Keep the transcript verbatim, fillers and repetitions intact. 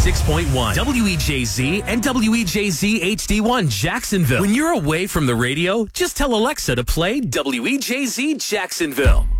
six point one, W E J Z, and W E J Z H D one Jacksonville. When you're away from the radio, just tell Alexa to play W E J Z Jacksonville.